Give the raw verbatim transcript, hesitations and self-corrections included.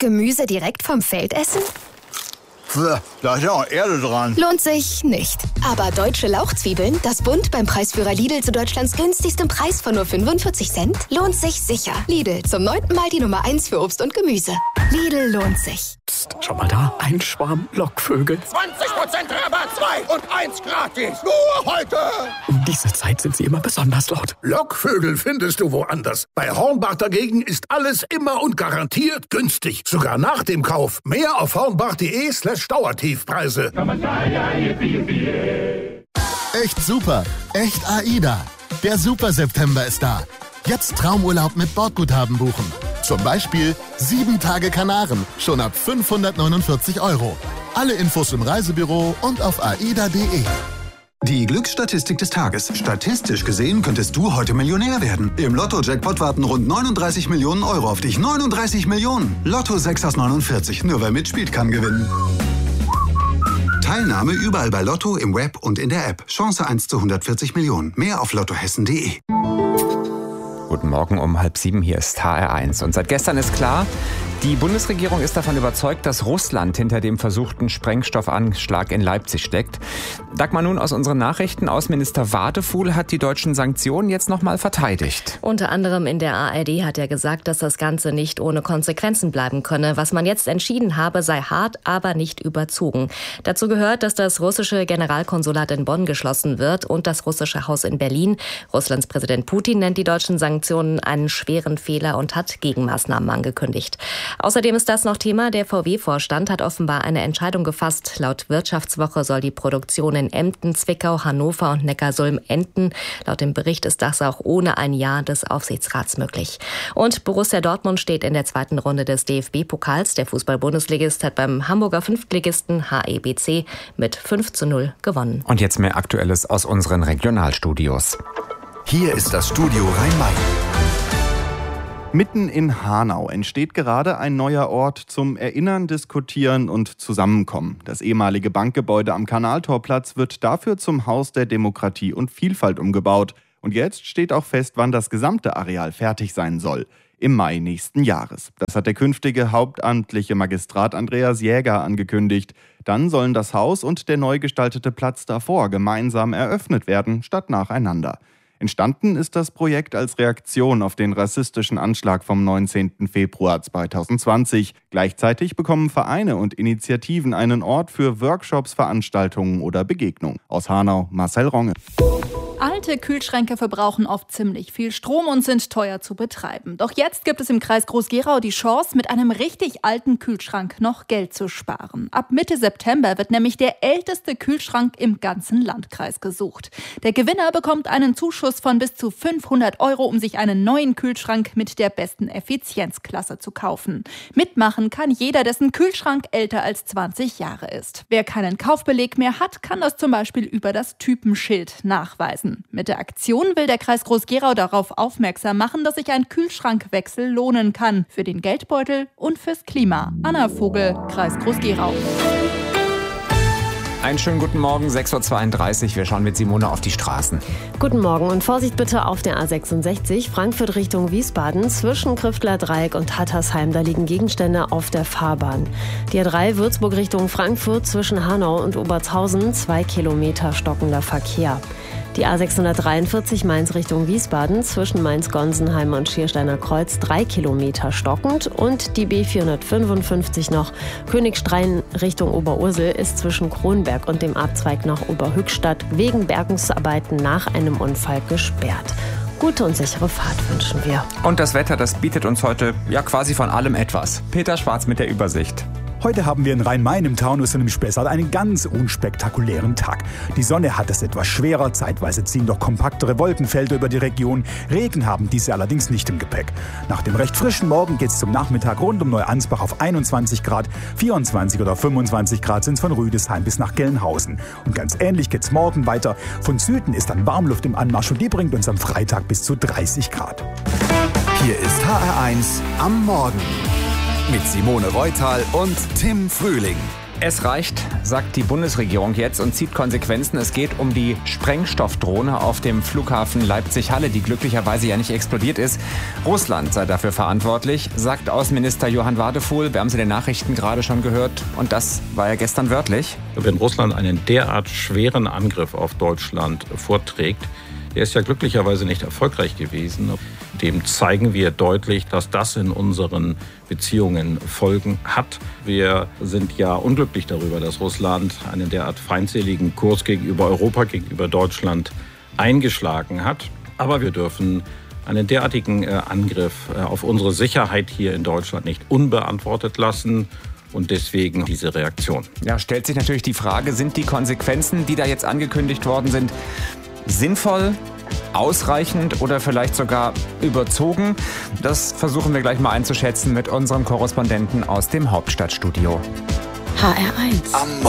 Gemüse direkt vom Feld essen? Da ist ja auch Erde dran. Lohnt sich nicht. Aber deutsche Lauchzwiebeln, das Bund beim Preisführer Lidl zu Deutschlands günstigstem Preis von nur fünfundvierzig Cent, lohnt sich sicher. Lidl, zum neunten Mal die Nummer eins für Obst und Gemüse. Lidl lohnt sich. Psst, schau mal da, ein Schwarm Lockvögel. zwanzig Prozent Rabatt, zwei und eins gratis. Nur heute. Um diese Zeit sind sie immer besonders laut. Lockvögel findest du woanders. Bei Hornbach dagegen ist alles immer und garantiert günstig. Sogar nach dem Kauf. Mehr auf hornbach.de slash Dauertiefpreise. Echt super. Echt AIDA. Der Super September ist da. Jetzt Traumurlaub mit Bordguthaben buchen. Zum Beispiel sieben Tage Kanaren, schon ab fünfhundertneunundvierzig Euro. Alle Infos im Reisebüro und auf aida punkt de. Die Glücksstatistik des Tages. Statistisch gesehen könntest du heute Millionär werden. Im Lotto-Jackpot warten rund neununddreißig Millionen Euro auf dich. neununddreißig Millionen. Lotto sechs aus neunundvierzig. Nur wer mitspielt, kann gewinnen. Teilnahme überall bei Lotto, im Web und in der App. Chance eins zu hundertvierzig Millionen. Mehr auf lottohessen punkt de. Guten Morgen um halb sieben, hier ist H R eins. Und seit gestern ist klar, die Bundesregierung ist davon überzeugt, dass Russland hinter dem versuchten Sprengstoffanschlag in Leipzig steckt. Dagmar, nun aus unseren Nachrichten. Außenminister Wadefuhl hat die deutschen Sanktionen jetzt nochmal verteidigt. Unter anderem in der A R D hat er gesagt, dass das Ganze nicht ohne Konsequenzen bleiben könne. Was man jetzt entschieden habe, sei hart, aber nicht überzogen. Dazu gehört, dass das russische Generalkonsulat in Bonn geschlossen wird und das russische Haus in Berlin. Russlands Präsident Putin nennt die deutschen Sanktionen einen schweren Fehler und hat Gegenmaßnahmen angekündigt. Außerdem ist das noch Thema. Der V W-Vorstand hat offenbar eine Entscheidung gefasst. Laut Wirtschaftswoche soll die Produktion in Emden, Zwickau, Hannover und Neckarsulm enden. Laut dem Bericht ist das auch ohne ein Ja des Aufsichtsrats möglich. Und Borussia Dortmund steht in der zweiten Runde des D F B-Pokals. Der Fußball-Bundesligist hat beim Hamburger Fünftligisten H E B C mit fünf zu null gewonnen. Und jetzt mehr Aktuelles aus unseren Regionalstudios. Hier ist das Studio Rhein-Main. Mitten in Hanau entsteht gerade ein neuer Ort zum Erinnern, Diskutieren und Zusammenkommen. Das ehemalige Bankgebäude am Kanaltorplatz wird dafür zum Haus der Demokratie und Vielfalt umgebaut. Und jetzt steht auch fest, wann das gesamte Areal fertig sein soll. Im Mai nächsten Jahres. Das hat der künftige hauptamtliche Magistrat Andreas Jäger angekündigt. Dann sollen das Haus und der neu gestaltete Platz davor gemeinsam eröffnet werden, statt nacheinander. Entstanden ist das Projekt als Reaktion auf den rassistischen Anschlag vom neunzehnten Februar zweitausendzwanzig. Gleichzeitig bekommen Vereine und Initiativen einen Ort für Workshops, Veranstaltungen oder Begegnungen. Aus Hanau, Marcel Ronge. Alte Kühlschränke verbrauchen oft ziemlich viel Strom und sind teuer zu betreiben. Doch jetzt gibt es im Kreis Groß-Gerau die Chance, mit einem richtig alten Kühlschrank noch Geld zu sparen. Ab Mitte September wird nämlich der älteste Kühlschrank im ganzen Landkreis gesucht. Der Gewinner bekommt einen Zuschuss von bis zu fünfhundert Euro, um sich einen neuen Kühlschrank mit der besten Effizienzklasse zu kaufen. Mitmachen kann jeder, dessen Kühlschrank älter als zwanzig Jahre ist. Wer keinen Kaufbeleg mehr hat, kann das zum Beispiel über das Typenschild nachweisen. Mit der Aktion will der Kreis Groß-Gerau darauf aufmerksam machen, dass sich ein Kühlschrankwechsel lohnen kann. Für den Geldbeutel und fürs Klima. Anna Vogel, Kreis Groß-Gerau. Einen schönen guten Morgen, sechs Uhr zweiunddreißig. Wir schauen mit Simone auf die Straßen. Guten Morgen und Vorsicht bitte auf der A sechsundsechzig, Frankfurt Richtung Wiesbaden, zwischen Krüftler Dreieck und Hattersheim. Da liegen Gegenstände auf der Fahrbahn. Die A drei Würzburg Richtung Frankfurt, zwischen Hanau und Obertshausen, zwei Kilometer stockender Verkehr. Die A sechshundertdreiundvierzig Mainz Richtung Wiesbaden, zwischen Mainz-Gonsenheim und Schiersteiner Kreuz, drei Kilometer stockend. Und die B vierhundertfünfundfünfzig noch Königstein Richtung Oberursel ist zwischen Kronberg und dem Abzweig nach Oberhückstadt wegen Bergungsarbeiten nach einem Unfall gesperrt. Gute und sichere Fahrt wünschen wir. Und das Wetter, das bietet uns heute ja quasi von allem etwas. Peter Schwarz mit der Übersicht. Heute haben wir in Rhein-Main, im Taunus und im Spessart einen ganz unspektakulären Tag. Die Sonne hat es etwas schwerer, zeitweise ziehen doch kompaktere Wolkenfelder über die Region. Regen haben diese allerdings nicht im Gepäck. Nach dem recht frischen Morgen geht es zum Nachmittag rund um Neuansbach auf einundzwanzig Grad, vierundzwanzig oder fünfundzwanzig Grad sind es von Rüdesheim bis nach Gelnhausen. Und ganz ähnlich geht es morgen weiter. Von Süden ist dann Warmluft im Anmarsch und die bringt uns am Freitag bis zu dreißig Grad. Hier ist H R eins am Morgen. Mit Simone Reutal und Tim Frühling. Es reicht, sagt die Bundesregierung jetzt und zieht Konsequenzen. Es geht um die Sprengstoffdrohne auf dem Flughafen Leipzig-Halle, die glücklicherweise ja nicht explodiert ist. Russland sei dafür verantwortlich, sagt Außenminister Johann Wadefuhl. Wir haben Sie in den Nachrichten gerade schon gehört. Und das war ja gestern wörtlich. Wenn Russland einen derart schweren Angriff auf Deutschland vorträgt, der ist ja glücklicherweise nicht erfolgreich gewesen. Dem zeigen wir deutlich, dass das in unseren Beziehungen Folgen hat. Wir sind ja unglücklich darüber, dass Russland einen derart feindseligen Kurs gegenüber Europa, gegenüber Deutschland eingeschlagen hat. Aber wir dürfen einen derartigen Angriff auf unsere Sicherheit hier in Deutschland nicht unbeantwortet lassen. Und deswegen diese Reaktion. Ja, stellt sich natürlich die Frage, sind die Konsequenzen, die da jetzt angekündigt worden sind, sinnvoll, ausreichend oder vielleicht sogar überzogen? Das versuchen wir gleich mal einzuschätzen mit unserem Korrespondenten aus dem Hauptstadtstudio. H R eins. Am